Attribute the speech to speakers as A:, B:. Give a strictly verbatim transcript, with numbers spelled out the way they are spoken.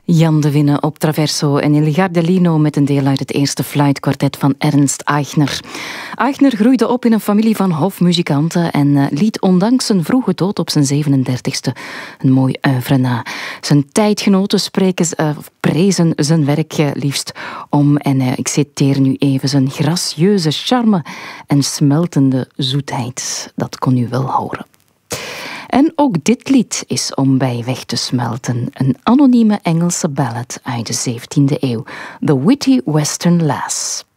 A: Jan de Winne op traverso en Il Gardellino met een deel uit het eerste fluitkwartet van Ernst Eichner. Eichner groeide op in een familie van hofmuzikanten en uh, liet ondanks zijn vroege dood op zijn zevenendertigste een mooi oeuvre na. Zijn tijdgenoten spreken, uh, prezen zijn werk uh, liefst om, en uh, ik citeer nu even, zijn gracieuze charme en smeltende zoetheid. Dat kon u wel horen. En ook dit lied is om bij weg te smelten. Een anonieme Engelse ballad uit de zeventiende eeuw. The Witty Western Lass.